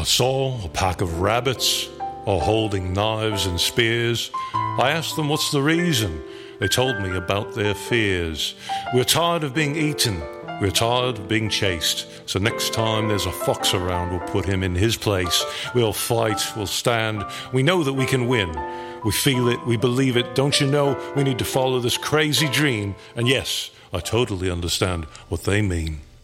saw a pack of rabbits, all holding knives and spears. I asked them what's the reason. They told me about their fears. We're tired of being eaten. We're tired of being chased. So next time there's a fox around, we'll put him in his place. We'll fight, we'll stand. We know that we can win. We feel it, we believe it. Don't you know we need to follow this crazy dream? And yes, I totally understand what they mean.